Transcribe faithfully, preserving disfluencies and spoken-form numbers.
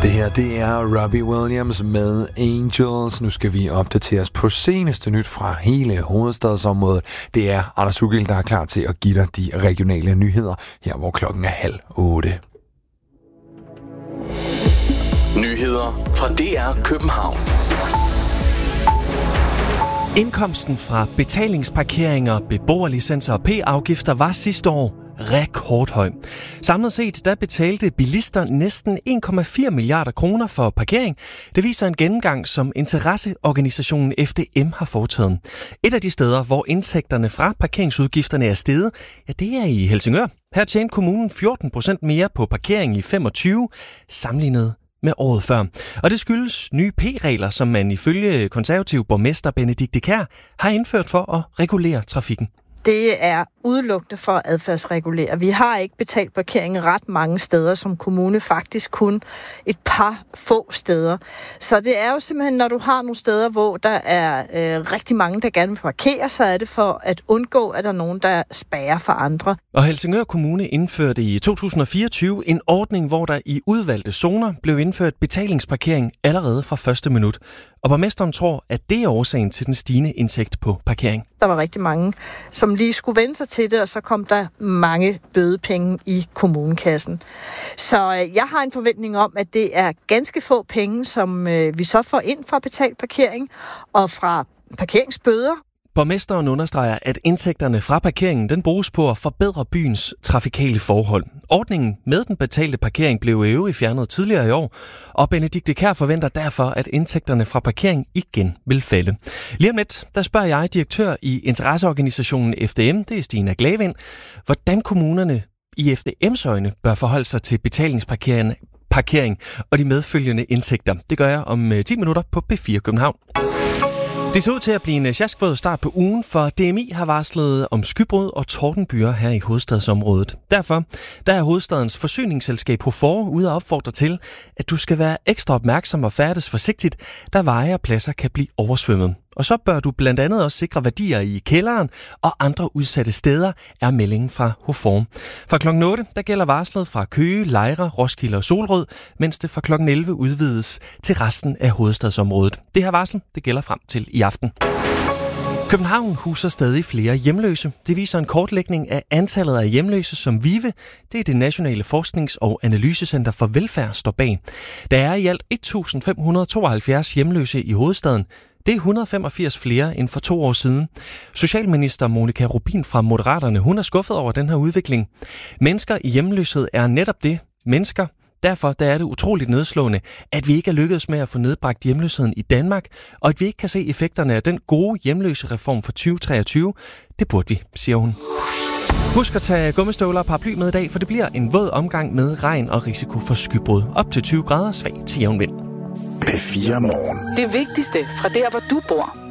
Det her, det er Robbie Williams med Angels. Nu skal vi opdatere os på seneste nyt fra hele hovedstadsområdet. Det er Anders Ugild, der er klar til at give dig de regionale nyheder, her hvor klokken er halv otte. Nyheder fra D R København. Indkomsten fra betalingsparkeringer, beboerlicenser og p-afgifter var sidste år rekordhøj. Samlet set der betalte bilister næsten en komma fire milliarder kroner for parkering. Det viser en gennemgang, som interesseorganisationen F D M har foretaget. Et af de steder, hvor indtægterne fra parkeringsudgifterne er steget, ja, det er i Helsingør. Her tjente kommunen fjorten procent mere på parkering i femogtyve, sammenlignet med året før. Og det skyldes nye p-regler, som man ifølge konservativ borgmester Benedikte Kjær har indført for at regulere trafikken. Det er udelukkende for at adfærdsregulere. Vi har ikke betalt parkeringen ret mange steder, som kommune, faktisk kun et par få steder. Så det er jo simpelthen, når du har nogle steder, hvor der er øh, rigtig mange, der gerne vil parkere, så er det for at undgå, at der er nogen, der spærrer for andre. Og Helsingør Kommune indførte i to tusind og fireogtyve en ordning, hvor der i udvalgte zoner blev indført betalingsparkering allerede fra første minut. Og borgmesteren tror, at det er årsagen til den stigende indtægt på parkering. Der var rigtig mange, som lige skulle vende sig til det, og så kom der mange bødepenge i kommunekassen. Så jeg har en forventning om, at det er ganske få penge, som vi så får ind fra betalt parkering og fra parkeringsbøder. Borgmesteren understreger, at indtægterne fra parkeringen den bruges på at forbedre byens trafikale forhold. Ordningen med den betalte parkering blev i øvrigt fjernet tidligere i år, og Benedikte Kjær forventer derfor, at indtægterne fra parkering igen vil falde. Lige om lidt, der spørger jeg direktør i interesseorganisationen F D M, det er Stina Glavind, hvordan kommunerne i F D M's øjne bør forholde sig til betalingsparkering parkering og de medfølgende indtægter. Det gør jeg om ti minutter på P fire København. Det ser ud til at blive en sjaskvåd start på ugen, for D M I har varslet om skybrud og tordenbyger her i hovedstadsområdet. Derfor der er hovedstadens forsyningsselskab HOFOR ude og opfordre til, at du skal være ekstra opmærksom og færdes forsigtigt, da veje og pladser kan blive oversvømmet. Og så bør du blandt andet også sikre værdier i kælderen og andre udsatte steder, er meldingen fra HOFOR. Fra klokken otte der gælder varslet fra Køge, Lejre, Roskilde og Solrød, mens det fra klokken elleve udvides til resten af hovedstadsområdet. Det her varsel det gælder frem til i aften. København huser stadig flere hjemløse. Det viser en kortlægning af antallet af hjemløse, som VIVE, det er det Nationale Forsknings- og Analysecenter for Velfærd, står bag. Der er i alt et tusind fem hundrede og tooghalvfjerds hjemløse i hovedstaden. Det er et hundrede og femogfirs flere end for to år siden. Socialminister Monika Rubin fra Moderaterne, hun er skuffet over den her udvikling. Mennesker i hjemløshed er netop det, mennesker. Derfor der er det utroligt nedslående, at vi ikke er lykkedes med at få nedbragt hjemløsheden i Danmark, og at vi ikke kan se effekterne af den gode hjemløse reform for tyve treogtyve. Det burde vi, siger hun. Husk at tage gummistøvler og paraply med i dag, for det bliver en våd omgang med regn og risiko for skybrud. Op til tyve grader, svag til jævn vind. P fire Morgen. Det vigtigste fra der, hvor du bor.